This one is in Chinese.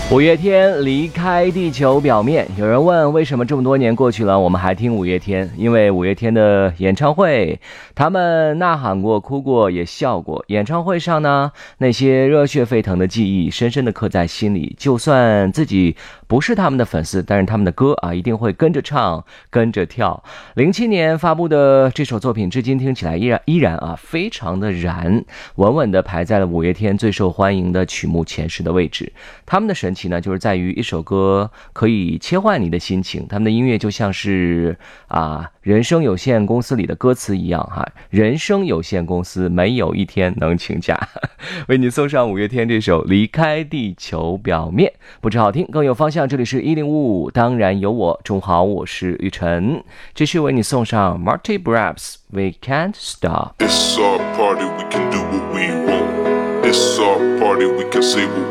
五月天离开地球表面，有人问为什么这么多年过去了我们还听五月天？因为五月天的演唱会，他们呐喊过、哭过也笑过，演唱会上呢，那些热血沸腾的记忆深深的刻在心里，就算自己不是他们的粉丝，但是他们的歌一定会跟着唱跟着跳。07年发布的这首作品至今听起来依然非常的燃，稳稳的排在了五月天最受欢迎的曲目前10的位置。他们的神奇呢，就是在于一首歌可以切换你的心情，他们的音乐就像是人生有限公司里的歌词一样人生有限公司没有一天能请假。为你送上五月天这首离开地球表面，不止好听更有方向。这里是1055，当然有我。中午好，我是玉晨，继续为你送上 Marty Brapps We Can't Stop。 It's our party, we can do what we want. It's our party, we can say what